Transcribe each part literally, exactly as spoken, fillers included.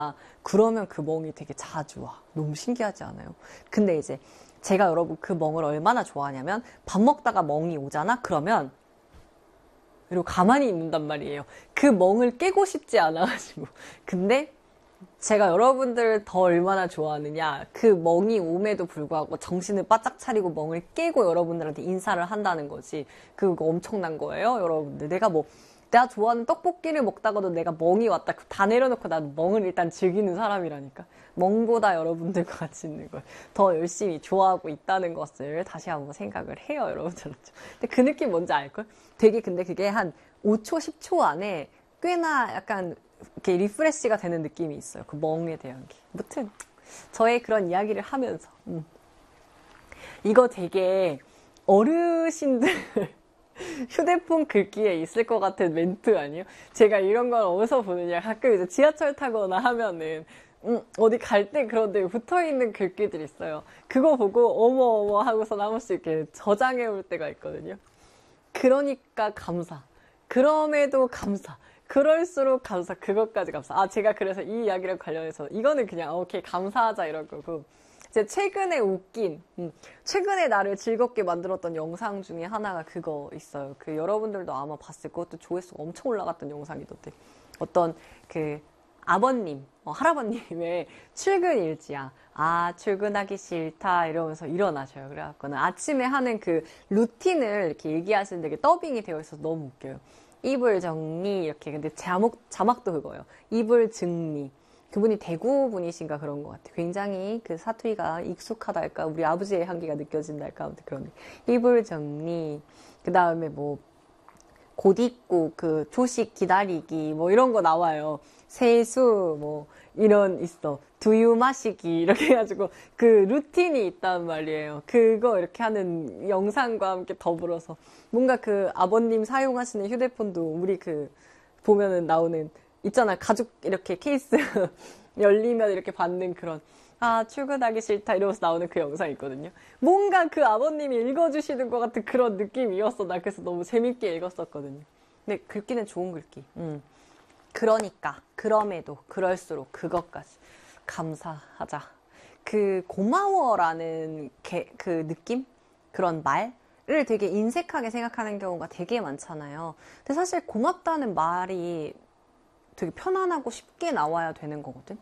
그러면 그 멍이 되게 자주 와. 너무 신기하지 않아요? 근데 이제 제가 여러분 그 멍을 얼마나 좋아하냐면 밥 먹다가 멍이 오잖아? 그러면 그리고 가만히 있는단 말이에요. 그 멍을 깨고 싶지 않아가지고. 근데 제가 여러분들을 더 얼마나 좋아하느냐. 그 멍이 옴에도 불구하고 정신을 바짝 차리고 멍을 깨고 여러분들한테 인사를 한다는 거지. 그거 엄청난 거예요, 여러분들. 내가 뭐 내가 좋아하는 떡볶이를 먹다가도 내가 멍이 왔다. 다 내려놓고 난 멍을 일단 즐기는 사람이라니까. 멍보다 여러분들과 같이 있는 걸 더 열심히 좋아하고 있다는 것을 다시 한번 생각을 해요, 여러분들. 근데 그 느낌 뭔지 알걸? 되게 근데 그게 한 오 초, 십 초 안에 꽤나 약간 이렇게 리프레시가 되는 느낌이 있어요. 그 멍에 대한 게. 아무튼 저의 그런 이야기를 하면서 음. 이거 되게 어르신들 휴대폰 글귀에 있을 것 같은 멘트 아니에요? 제가 이런 걸 어디서 보느냐. 가끔 이제 지하철 타거나 하면은 음, 어디 갈 때 그런데 붙어있는 글귀들이 있어요. 그거 보고 어머 어머 하고서 한 번씩 이렇게 저장해 올 때가 있거든요. 그러니까 감사. 그럼에도 감사. 그럴수록 감사. 그것까지 감사. 아, 제가 그래서 이 이야기랑 관련해서 이거는 그냥 오케이 감사하자 이런 거고, 제 최근에 웃긴 음, 최근에 나를 즐겁게 만들었던 영상 중에 하나가 그거 있어요. 그 여러분들도 아마 봤을 것. 그것도 조회수가 엄청 올라갔던 영상이던데, 어떤 그 아버님, 어, 할아버님의 출근 일지야. 아, 출근하기 싫다 이러면서 일어나셔요. 그래갖고는 아침에 하는 그 루틴을 이렇게 얘기하시는데 이게 더빙이 되어 있어서 너무 웃겨요. 이불 정리 이렇게. 근데 자막, 자막도 그거예요. 이불 정리. 그분이 대구 분이신가 그런 것 같아요. 굉장히 그 사투리가 익숙하달까, 우리 아버지의 향기가 느껴진달까, 아무튼 그런. 이불 정리. 그 다음에 뭐 곧 입고 그 조식 기다리기 뭐 이런 거 나와요. 세수 뭐 이런 있어. 두유 마시기 이렇게 해가지고 그 루틴이 있단 말이에요. 그거 이렇게 하는 영상과 함께 더불어서 뭔가 그 아버님 사용하시는 휴대폰도 우리 그 보면은 나오는 있잖아. 가죽 이렇게 케이스 열리면 이렇게 받는 그런, 아, 출근하기 싫다 이러면서 나오는 그 영상이 있거든요. 뭔가 그 아버님이 읽어주시는 것 같은 그런 느낌이었어. 나 그래서 너무 재밌게 읽었었거든요. 근데 글귀는 좋은 글귀. 음. 그러니까, 그럼에도, 그럴수록, 그것까지. 감사하자. 그, 고마워라는 게, 그 느낌? 그런 말을 되게 인색하게 생각하는 경우가 되게 많잖아요. 근데 사실 고맙다는 말이 되게 편안하고 쉽게 나와야 되는 거거든?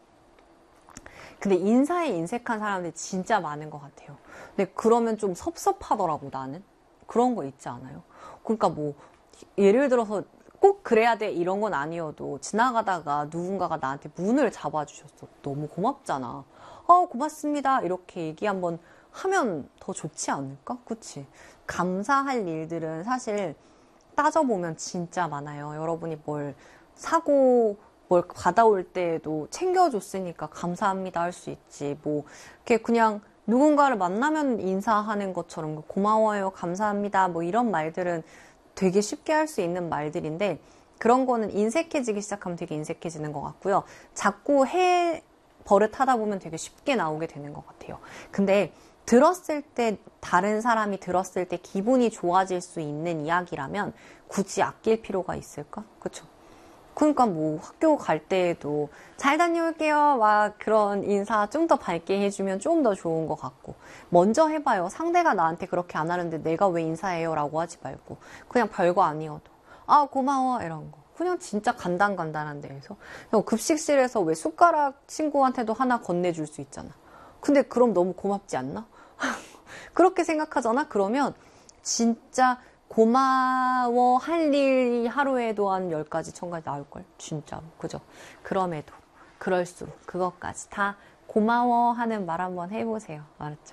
근데 인사에 인색한 사람들이 진짜 많은 것 같아요. 근데 그러면 좀 섭섭하더라고, 나는. 그런 거 있지 않아요? 그러니까 뭐, 예를 들어서 꼭 그래야 돼 이런 건 아니어도 지나가다가 누군가가 나한테 문을 잡아주셨어. 너무 고맙잖아. 어, 고맙습니다. 이렇게 얘기 한번 하면 더 좋지 않을까? 그치? 감사할 일들은 사실 따져보면 진짜 많아요. 여러분이 뭘 사고 뭘 받아올 때에도 챙겨줬으니까 감사합니다 할 수 있지. 뭐 이렇게 그냥 누군가를 만나면 인사하는 것처럼 고마워요, 감사합니다 뭐 이런 말들은 되게 쉽게 할 수 있는 말들인데, 그런 거는 인색해지기 시작하면 되게 인색해지는 것 같고요. 자꾸 해 버릇하다 보면 되게 쉽게 나오게 되는 것 같아요. 근데 들었을 때, 다른 사람이 들었을 때 기분이 좋아질 수 있는 이야기라면 굳이 아낄 필요가 있을까? 그쵸? 그러니까 뭐 학교 갈 때에도 잘 다녀올게요 막 그런 인사 좀 더 밝게 해주면 좀 더 좋은 것 같고, 먼저 해봐요. 상대가 나한테 그렇게 안 하는데 내가 왜 인사해요 라고 하지 말고 그냥 별거 아니어도 아 고마워 이런 거 그냥 진짜 간단간단한 데에서, 급식실에서 왜 숟가락 친구한테도 하나 건네줄 수 있잖아. 근데 그럼 너무 고맙지 않나? 그렇게 생각하잖아. 그러면 진짜 고마워 할 일이 하루에도 한 열 가지, 천 가지 나올걸? 진짜로. 그죠? 그럼에도, 그럴수록, 그것까지 다 고마워 하는 말 한번 해보세요. 알았죠?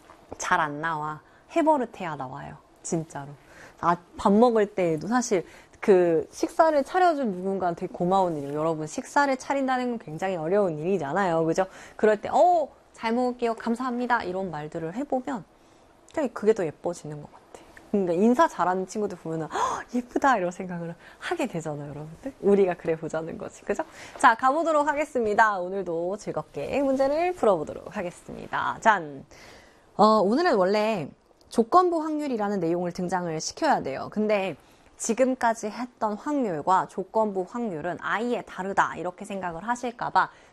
잘 안 나와. 해버릇해야 나와요. 진짜로. 아, 밥 먹을 때에도 사실 그 식사를 차려준 누군가한테 고마운 일이에요. 여러분, 식사를 차린다는 건 굉장히 어려운 일이잖아요. 그죠? 그럴 때, 어, 잘 먹을게요. 감사합니다. 이런 말들을 해보면 그게 더 예뻐지는 것 같아요. 그러니까 인사 잘하는 친구들 보면은 예쁘다 이런 생각을 하게 되잖아요, 여러분들. 우리가 그래 보자는 거지, 그죠? 자, 가보도록 하겠습니다. 오늘도 즐겁게 문제를 풀어보도록 하겠습니다. 짠. 어, 오늘은 원래 조건부 확률이라는 내용을 등장을 시켜야 돼요. 근데 지금까지 했던 확률과 조건부 확률은 아예 다르다 이렇게 생각을 하실까봐